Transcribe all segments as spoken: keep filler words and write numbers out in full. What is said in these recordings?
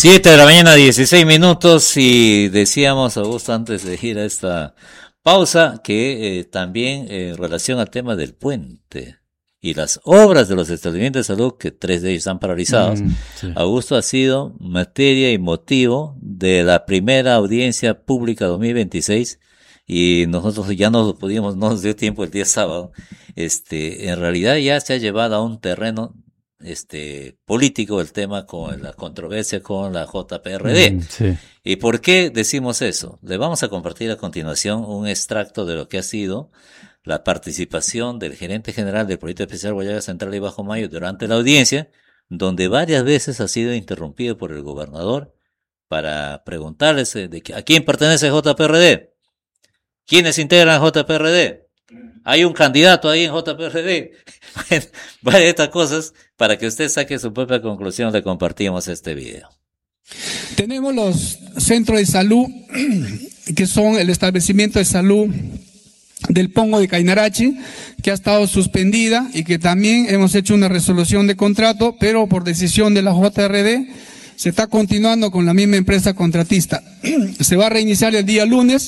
Siete de la mañana, dieciséis minutos, y decíamos, Augusto, antes de ir a esta pausa, que eh, también eh, en relación al tema del puente y las obras de los establecimientos de salud, que tres de ellos están paralizados, mm, sí. Augusto, ha sido materia y motivo de la primera audiencia pública dos mil veintiséis, y nosotros ya no pudimos, no nos dio tiempo el día sábado. Este, en realidad ya se ha llevado a un terreno este político el tema con la controversia con la J P R D. Mm, sí. ¿Y por qué decimos eso? Le vamos a compartir a continuación un extracto de lo que ha sido la participación del gerente general del Proyecto Especial Guayaga Central y Bajo Mayo durante la audiencia, donde varias veces ha sido interrumpido por el gobernador para preguntarles de que, ¿a quién pertenece J P R D? ¿Quiénes integran J P R D? Hay un candidato ahí en J P R D. Varias estas cosas, para que usted saque su propia conclusión, le compartimos este video. Tenemos los centros de salud, que son el establecimiento de salud del Pongo de Cainarachi, que ha estado suspendida y que también hemos hecho una resolución de contrato, pero por decisión de la J R D se está continuando con la misma empresa contratista. Se va a reiniciar el día lunes.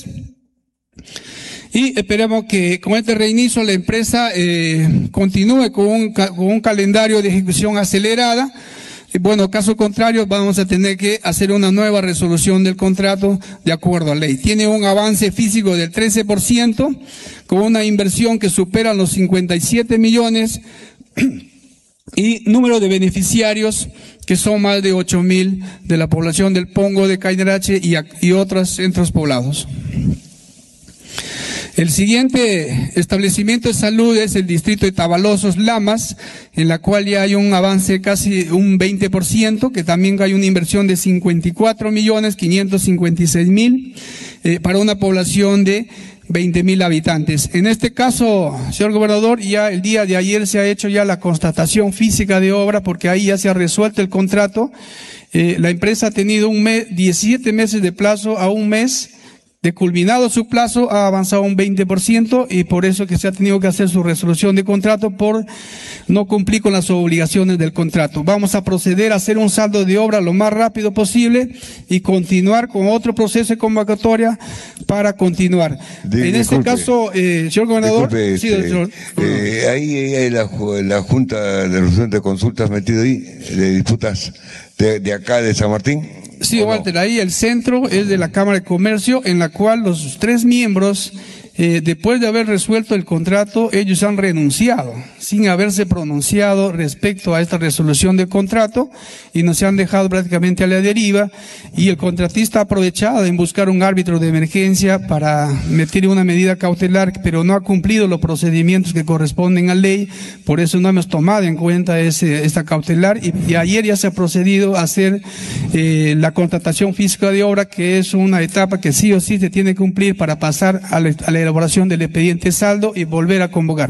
Y esperemos que con este reinicio la empresa eh, continúe con un, con un calendario de ejecución acelerada. Y bueno, caso contrario, vamos a tener que hacer una nueva resolución del contrato de acuerdo a ley. Tiene un avance físico del trece por ciento, con una inversión que supera los cincuenta y siete millones y número de beneficiarios que son más de ocho mil de la población del Pongo de Cainarachi y, y otros centros poblados. El siguiente establecimiento de salud es el distrito de Tabalosos Lamas, en la cual ya hay un avance casi un veinte por ciento, que también hay una inversión de cincuenta y cuatro millones quinientos cincuenta y seis mil eh, para una población de veinte mil habitantes. En este caso, señor gobernador, ya el día de ayer se ha hecho ya la constatación física de obra, porque ahí ya se ha resuelto el contrato. Eh, la empresa ha tenido un mes, diecisiete meses de plazo a un mes. De culminado su plazo, ha avanzado un veinte por ciento y por eso que se ha tenido que hacer su resolución de contrato por no cumplir con las obligaciones del contrato. Vamos a proceder a hacer un saldo de obra lo más rápido posible y continuar con otro proceso de convocatoria para continuar. De, en disculpe, este caso, eh, señor gobernador, disculpe, sí, este, señor, eh, ahí hay la, la Junta de Resolución de Consultas metido ahí, de disputas de, de acá de San Martín. Sí, Walter, no? Ahí el centro es de la Cámara de Comercio, en la cual los tres miembros, eh, después de haber resuelto el contrato, ellos han renunciado, sin haberse pronunciado respecto a esta resolución del contrato, y nos han dejado prácticamente a la deriva, y el contratista ha aprovechado en buscar un árbitro de emergencia para meter una medida cautelar, pero no ha cumplido los procedimientos que corresponden a ley, por eso no hemos tomado en cuenta ese, esta cautelar, y, y ayer ya se ha procedido a hacer eh, la contratación física de obra, que es una etapa que sí o sí se tiene que cumplir para pasar a la, a la elaboración del expediente saldo y volver a convocar.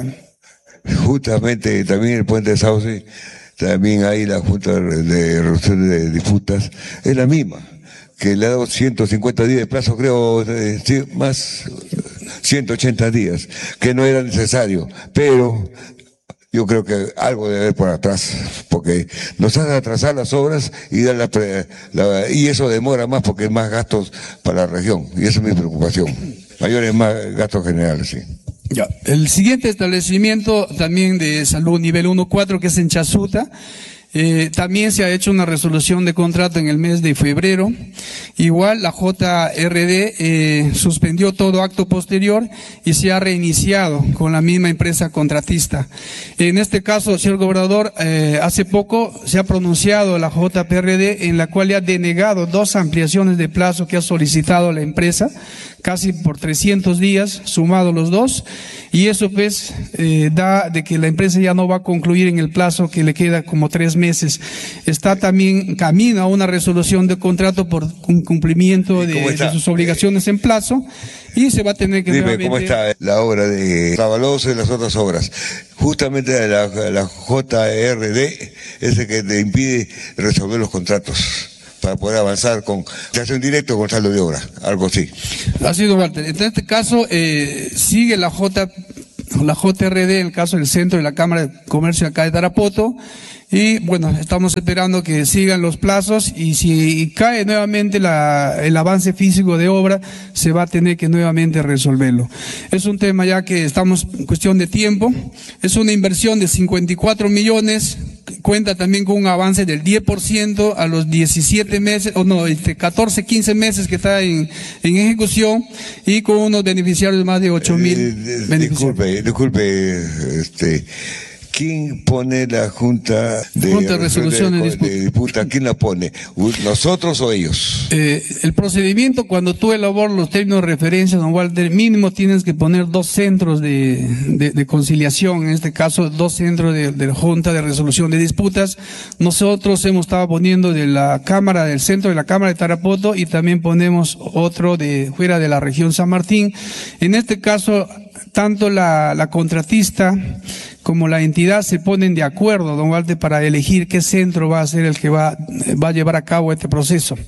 Justamente también el puente de Sauce, también ahí la Junta de Resolución de Disputas es la misma, que le ha dado ciento cincuenta días de plazo, creo, eh, sí, más ciento ochenta días, que no era necesario, pero yo creo que algo debe haber por atrás, porque nos han atrasado las obras y, dar la, la, y eso demora más porque es más gastos para la región, y esa es mi preocupación. Mayores más gastos generales, sí. Ya. El siguiente establecimiento también de salud nivel uno cuatro, que es en Chasuta, eh, también se ha hecho una resolución de contrato en el mes de febrero. Igual la J R D eh, suspendió todo acto posterior y se ha reiniciado con la misma empresa contratista. En este caso, señor gobernador, eh, hace poco se ha pronunciado la J P R D, en la cual le ha denegado dos ampliaciones de plazo que ha solicitado la empresa, casi por trescientos días, sumado los dos, y eso pues eh, da de que la empresa ya no va a concluir en el plazo que le queda como tres meses. Está también, camina a una resolución de contrato por un cumplimiento de, de sus obligaciones en plazo, y se va a tener que... Dime, nuevamente... ¿cómo está la obra de Tabaloso y las otras obras? Justamente la, la J R D es el que te impide resolver los contratos para poder avanzar con acción directa con saldo de obra, algo así. Ha sido, Walter. En este caso, eh, sigue la J, la J R D, en el caso del centro de la Cámara de Comercio acá de Tarapoto, Y bueno, estamos esperando que sigan los plazos y si cae nuevamente la, el avance físico de obra, se va a tener que nuevamente resolverlo. Es un tema ya que estamos en cuestión de tiempo. Es una inversión de cincuenta y cuatro millones, cuenta también con un avance del diez por ciento a los diecisiete meses, o no, este, catorce, quince meses que está en, en ejecución y con unos beneficiarios de más de ocho mil eh, beneficiarios. Disculpe, disculpe, este... ¿Quién pone la Junta de, Junta de Resolución de, de, de Disputa? ¿Quién la pone? ¿Nosotros o ellos? Eh, el procedimiento, cuando tú elaboras los términos de referencia, don Walter, mínimo tienes que poner dos centros de, de, de conciliación, en este caso dos centros de, de Junta de Resolución de Disputas. Nosotros hemos estado poniendo de la Cámara, del centro de la Cámara de Tarapoto y también ponemos otro de fuera de la región San Martín. En este caso, tanto la, la contratista como la entidad se ponen de acuerdo, don Walter, para elegir qué centro va a ser el que va, va a llevar a cabo este proceso.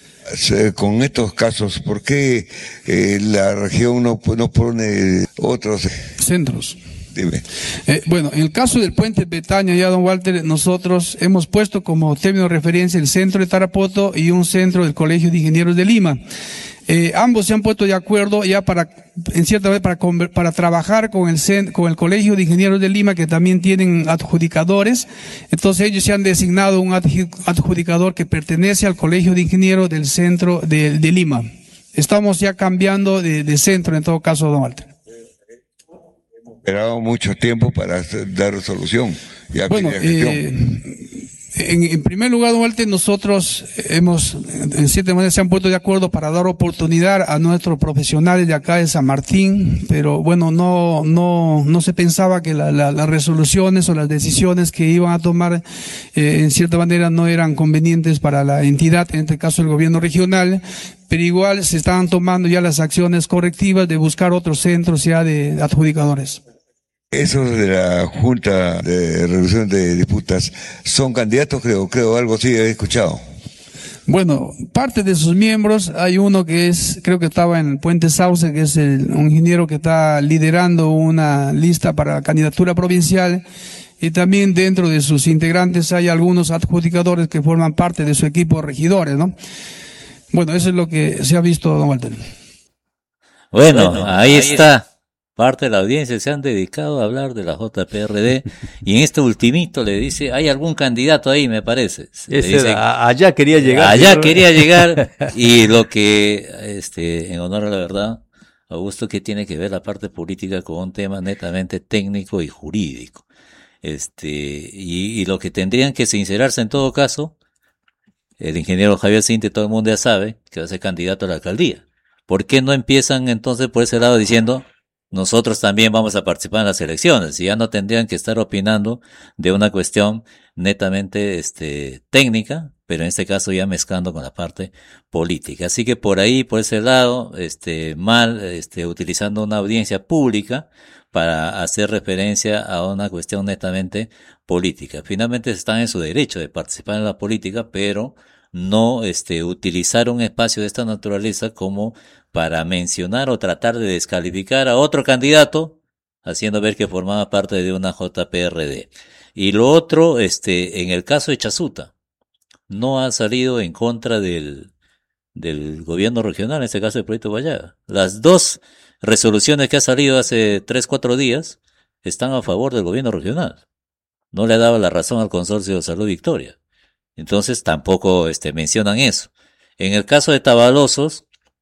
Con estos casos, ¿por qué eh, la región no, no pone otros centros? Dime. Eh, bueno, en el caso del puente Betania, ya don Walter, nosotros hemos puesto como término de referencia el centro de Tarapoto y un centro del Colegio de Ingenieros de Lima. Eh, ambos se han puesto de acuerdo ya para, en cierta vez, para, para trabajar con el, con el Colegio de Ingenieros de Lima, que también tienen adjudicadores. Entonces ellos se han designado un adjudicador que pertenece al Colegio de Ingenieros del Centro de, de Lima. Estamos ya cambiando de, de centro en todo caso, don Walter. Hemos esperado mucho tiempo para dar solución. Ya bueno, eh, En, en primer lugar, don Walter, nosotros hemos, en cierta manera, se han puesto de acuerdo para dar oportunidad a nuestros profesionales de acá de San Martín, pero bueno, no, no, no se pensaba que la, la, las resoluciones o las decisiones que iban a tomar, eh, en cierta manera, no eran convenientes para la entidad, en este caso el gobierno regional, pero igual se estaban tomando ya las acciones correctivas de buscar otros centros ya de adjudicadores. Esos de la Junta de Resolución de Disputas son candidatos, creo, creo, algo así he escuchado. Bueno, parte de sus miembros, hay uno que es, creo que estaba en Puente Sauce, que es el, un ingeniero que está liderando una lista para candidatura provincial, y también dentro de sus integrantes hay algunos adjudicadores que forman parte de su equipo de regidores, ¿no? Bueno, eso es lo que se ha visto, don Walter. Bueno, bueno ahí, ahí está. Parte de la audiencia se han dedicado a hablar de la J P R D y en este ultimito le dice, hay algún candidato ahí, me parece. Ese, dice, allá quería llegar. Allá ¿no? quería llegar y lo que, este, en honor a la verdad, Augusto, que tiene que ver la parte política con un tema netamente técnico y jurídico. Este, y, y lo que tendrían que sincerarse en todo caso, el ingeniero Javier Cinte, todo el mundo ya sabe que va a ser candidato a la alcaldía. ¿Por qué no empiezan entonces por ese lado diciendo, nosotros también vamos a participar en las elecciones y ya no tendrían que estar opinando de una cuestión netamente este técnica, pero en este caso ya mezclando con la parte política? Así que por ahí, por ese lado, este mal, este utilizando una audiencia pública para hacer referencia a una cuestión netamente política. Finalmente están en su derecho de participar en la política, pero no este utilizar un espacio de esta naturaleza como para mencionar o tratar de descalificar a otro candidato, haciendo ver que formaba parte de una J P R D. Y lo otro, este, en el caso de Chasuta, no ha salido en contra del, del gobierno regional, en este caso del proyecto Guayaga. Las dos resoluciones que ha salido hace tres, cuatro días están a favor del gobierno regional. No le ha dado la razón al Consorcio de Salud Victoria. Entonces tampoco este, mencionan eso. En el caso de Tabalosos,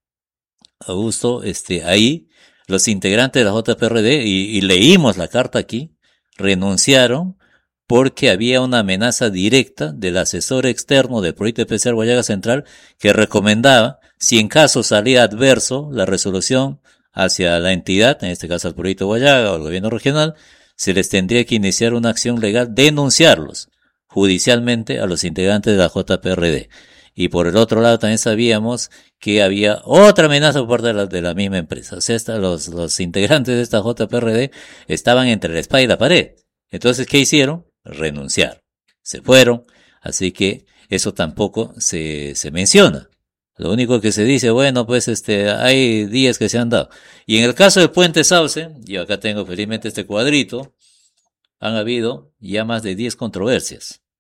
Augusto, este, ahí los integrantes de la J P R D, y, y leímos la carta aquí, renunciaron porque había una amenaza directa del asesor externo del proyecto especial Guayaga Central que recomendaba, si en caso salía adverso la resolución hacia la entidad, en este caso al proyecto Guayaga o al gobierno regional, se les tendría que iniciar una acción legal, denunciarlos judicialmente a los integrantes de la J P R D. Y por el otro lado también sabíamos que había otra amenaza por parte de la, de la misma empresa. O sea, esta, los, los integrantes de esta J P R D estaban entre la espada y la pared. Entonces, ¿qué hicieron? Renunciar. Se fueron. Así que eso tampoco se, se menciona. Lo único que se dice, bueno, pues este, hay días que se han dado. Y en el caso del Puente Sauce, yo acá tengo felizmente este cuadrito, han habido ya más de diez controversias.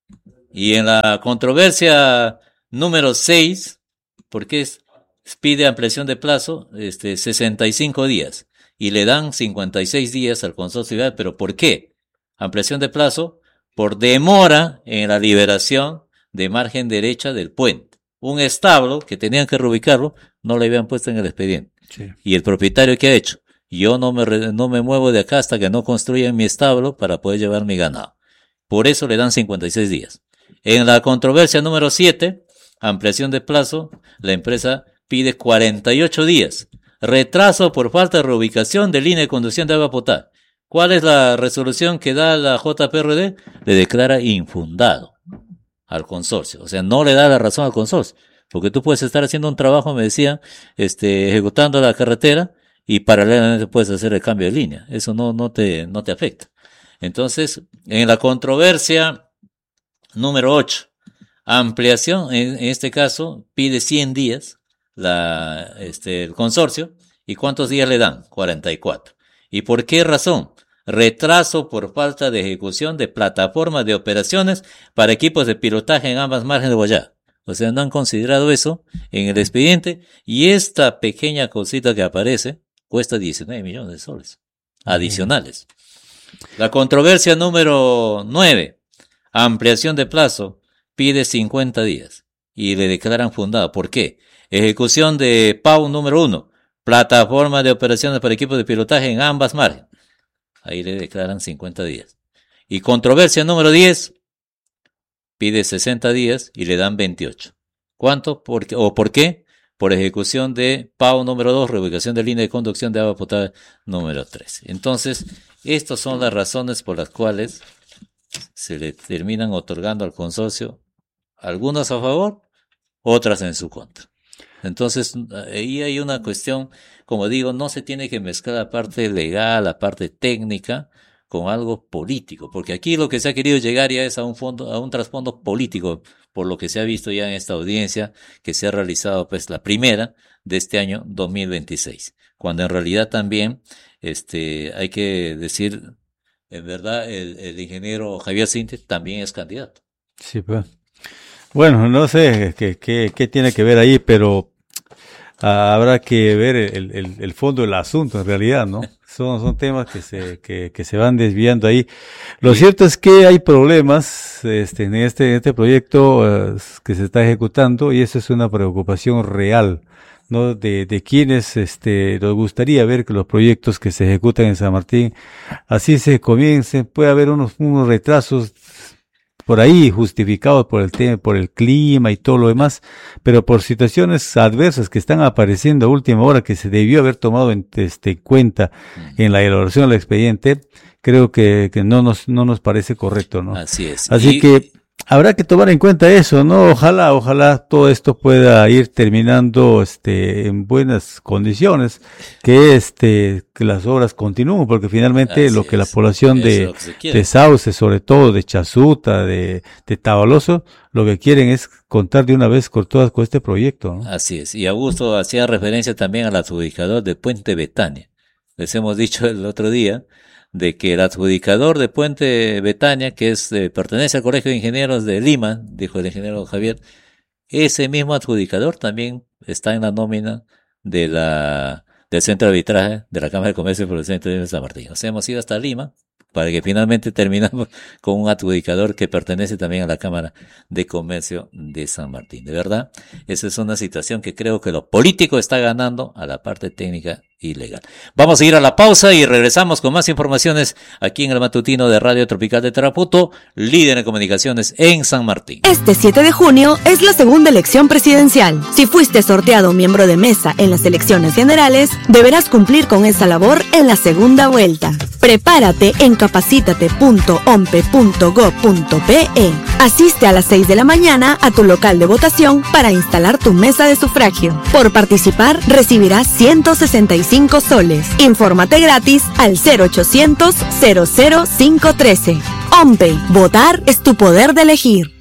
Y en la controversia número seis, porque es, pide ampliación de plazo, este, sesenta y cinco días, y le dan cincuenta y seis días al consorcio vial, pero ¿por qué? Ampliación de plazo por demora en la liberación de margen derecha del puente. Un establo que tenían que reubicarlo, no le habían puesto en el expediente. Sí. Y el propietario, ¿qué ha hecho? Yo no me, no me muevo de acá hasta que no construyan mi establo para poder llevar mi ganado. Por eso le dan cincuenta y seis días. En la controversia número siete, ampliación de plazo, la empresa pide cuarenta y ocho días. Retraso por falta de reubicación de línea de conducción de agua potable. ¿Cuál es la resolución que da la J P R D? Le declara infundado al consorcio. O sea, no le da la razón al consorcio. Porque tú puedes estar haciendo un trabajo, me decía, este, ejecutando la carretera y paralelamente puedes hacer el cambio de línea. Eso no, no te, no te afecta. Entonces, en la controversia número ocho, ampliación, en, en este caso, pide cien días la, este, el consorcio. ¿Y cuántos días le dan? cuarenta y cuatro. ¿Y por qué razón? Retraso por falta de ejecución de plataformas de operaciones para equipos de pilotaje en ambas márgenes de Guayá. O sea, no han considerado eso en el expediente, y esta pequeña cosita que aparece cuesta diecinueve millones de soles adicionales. La controversia número nueve, ampliación de plazo, pide cincuenta días y le declaran fundado. ¿Por qué? Ejecución de P A U número uno, plataforma de operaciones para equipos de pilotaje en ambas márgenes. Ahí le declaran cincuenta días. Y controversia número diez, pide sesenta días y le dan veintiocho. ¿Cuánto? ¿Por qué? ¿O por qué? Por ejecución de P A U número dos, reubicación de línea de conducción de agua potable número tres. Entonces, estas son las razones por las cuales se le terminan otorgando al consorcio, algunas a favor, otras en su contra. Entonces, ahí hay una cuestión, como digo, no se tiene que mezclar la parte legal, la parte técnica, con algo político, porque aquí lo que se ha querido llegar ya es a un fondo, a un trasfondo político, por lo que se ha visto ya en esta audiencia que se ha realizado, pues, la primera de este año dos mil veintiséis, cuando en realidad también, este, hay que decir, en verdad, el, el ingeniero Javier Sinte también es candidato. Sí, pues. Bueno, no sé qué, qué, qué tiene que ver ahí, pero ah, habrá que ver el, el, el fondo del asunto en realidad, ¿no? Son, son temas que se, que, que se van desviando ahí. Lo sí. Cierto es que hay problemas, este, en este, en este proyecto uh, que se está ejecutando, y eso es una preocupación real, ¿no? De, de quienes, este, nos gustaría ver que los proyectos que se ejecutan en San Martín, así se comiencen. Puede haber unos, unos retrasos por ahí justificados por el tema, por el clima y todo lo demás, pero por situaciones adversas que están apareciendo a última hora, que se debió haber tomado en este, cuenta en la elaboración del expediente, creo que, que no nos, no nos parece correcto, ¿no? Así es. Así y... que habrá que tomar en cuenta eso, ¿no? Ojalá, ojalá todo esto pueda ir terminando, este, en buenas condiciones, que este, que las obras continúen, porque finalmente Así lo que es. La población de, de Sauce, sobre todo de Chazuta, de, de Tabaloso, lo que quieren es contar de una vez con todas con este proyecto, ¿no? Así es. Y Augusto hacía referencia también al adjudicador de Puente Betania. Les hemos dicho el otro día de que el adjudicador de Puente Betania, que es eh, pertenece al Colegio de Ingenieros de Lima, dijo el ingeniero Javier, ese mismo adjudicador también está en la nómina de la del Centro de Arbitraje de la Cámara de Comercio por el Centro de San Martín. O sea, hemos ido hasta Lima para que finalmente terminamos con un adjudicador que pertenece también a la Cámara de Comercio de San Martín. De verdad, esa es una situación que creo que lo político está ganando a la parte técnica y legal. Vamos a ir a la pausa y regresamos con más informaciones aquí en el matutino de Radio Tropical de Tarapoto, líder en comunicaciones en San Martín. Este siete de junio es la segunda elección presidencial. Si fuiste sorteado miembro de mesa en las elecciones generales, deberás cumplir con esa labor en la segunda vuelta. Prepárate en capacítate punto ompe punto gob punto pe. Asiste a las seis de la mañana a tu local de votación para instalar tu mesa de sufragio. Por participar, recibirás ciento sesenta y cinco soles. Infórmate gratis al cero ochocientos, cero cero cinco trece. OMPE, votar es tu poder de elegir.